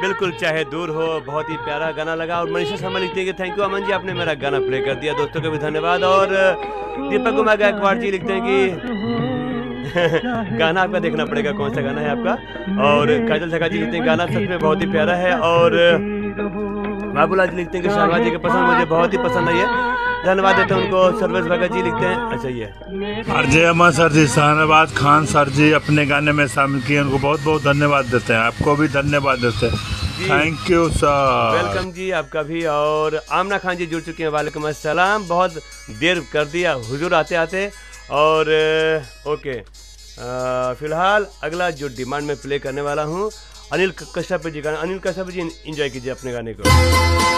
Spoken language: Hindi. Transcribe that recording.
बिल्कुल चाहे दूर हो, बहुत ही प्यारा गाना लगा। और मनीषा शर्मा लिखते हैं कि थैंक यू अमन जी, आपने मेरा गाना प्ले कर दिया। दोस्तों को भी धन्यवाद। और दीपक कुमार गायकवाड़ जी लिखते हैं कि गाना आपका देखना पड़ेगा, कौन सा गाना है आपका। और काजल सखा जी लिखते हैं गाना सच में बहुत ही प्यारा है। और बाबूलाल जी लिखते हैं कि शर्मा जी की पसंद मुझे बहुत ही पसंद आई है, धन्यवाद देते हैं उनको। सर्वेश भगत जी लिखते हैं, अच्छा ये आरजे अमन सर जी, शाहनवाज खान सर जी अपने गाने में शामिल किए, उनको बहुत बहुत धन्यवाद देते हैं। आपको भी धन्यवाद देते हैं, थैंक यू सर। वेलकम जी आपका भी। और आमना खान जी जुड़ चुके हैं, वालेकुम अस्सलाम। बहुत देर कर दिया हुजूर आते आते। और ओके, फिलहाल अगला जो डिमांड में प्ले करने वाला हूँ, अनिल कश्यप जी गाना। अनिल कश्यप जी एंजॉय कीजिए अपने गाने को।